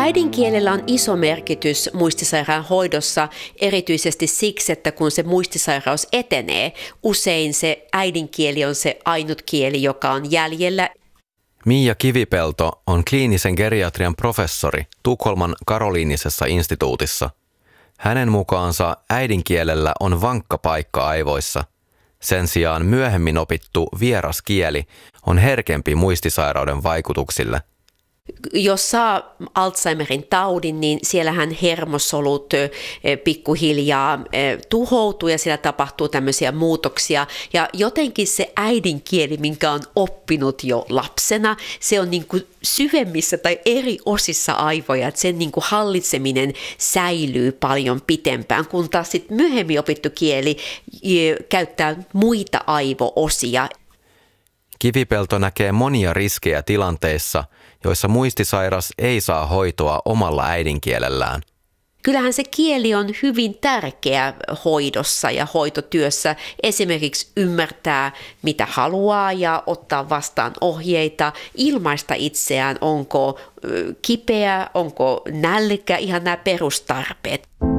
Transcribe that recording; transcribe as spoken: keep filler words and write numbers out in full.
Äidinkielellä on iso merkitys muistisairaan hoidossa, erityisesti siksi, että kun se muistisairaus etenee, usein se äidinkieli on se ainut kieli, joka on jäljellä. Miia Kivipelto on kliinisen geriatrian professori Tukholman Karoliinisessa instituutissa. Hänen mukaansa äidinkielellä on vankka paikka aivoissa. Sen sijaan myöhemmin opittu vieras kieli on herkempi muistisairauden vaikutuksille. Jos saa Alzheimerin taudin, niin siellähän hermosolut pikkuhiljaa tuhoutuu ja siellä tapahtuu tämmöisiä muutoksia. Ja jotenkin se äidinkieli, minkä on oppinut jo lapsena, se on niin kuin syvemmissä tai eri osissa aivoja, että sen niin kuin hallitseminen säilyy paljon pitempään, kun taas sitten myöhemmin opittu kieli käyttää muita aivo-osia. Kivipelto näkee monia riskejä tilanteissa, joissa muistisairas ei saa hoitoa omalla äidinkielellään. Kyllähän se kieli on hyvin tärkeä hoidossa ja hoitotyössä. Esimerkiksi ymmärtää, mitä haluaa ja ottaa vastaan ohjeita, ilmaista itseään, onko kipeä, onko nälkä, ihan nämä perustarpeet.